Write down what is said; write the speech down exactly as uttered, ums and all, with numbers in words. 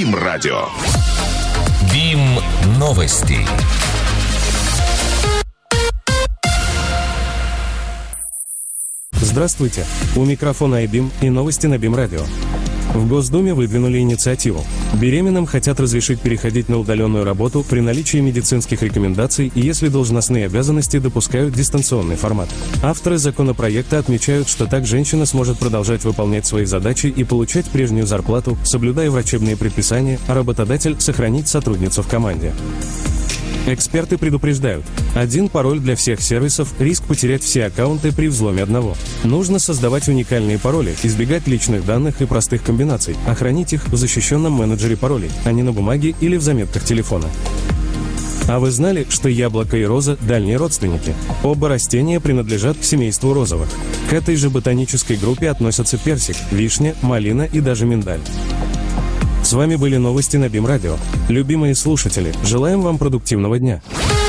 БИМ-радио. БИМ-новости. Здравствуйте! У микрофона айбим и новости на БИМ-радио. В Госдуме выдвинули инициативу. Беременным хотят разрешить переходить на удаленную работу при наличии медицинских рекомендаций и если должностные обязанности допускают дистанционный формат. Авторы законопроекта отмечают, что так женщина сможет продолжать выполнять свои задачи и получать прежнюю зарплату, соблюдая врачебные предписания, а работодатель сохранит сотрудницу в команде. Эксперты предупреждают, один пароль для всех сервисов, риск потерять все аккаунты при взломе одного. Нужно создавать уникальные пароли, избегать личных данных и простых комбинаций, а хранить их в защищенном менеджере паролей, а не на бумаге или в заметках телефона. А вы знали, что яблоко и роза – дальние родственники? Оба растения принадлежат к семейству розовых. К этой же ботанической группе относятся персик, вишня, малина и даже миндаль. С вами были новости на БИМ-радио. Любимые слушатели, желаем вам продуктивного дня.